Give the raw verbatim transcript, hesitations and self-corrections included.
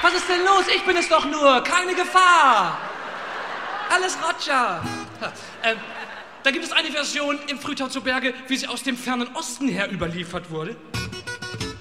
Was ist denn los? Ich bin es doch nur. Keine Gefahr. Alles Roger. Ähm, da gibt es eine Version im Frühtau zu Berge, wie sie aus dem fernen Osten her überliefert wurde.